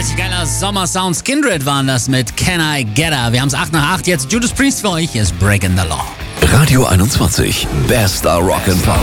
Richtig geiler Sommersounds. Kindred waren das mit Can I Get Her. Wir haben es 8:08. Jetzt Judas Priest für euch. Ist Breaking the Law. Radio 21. Bester Rock and Pop.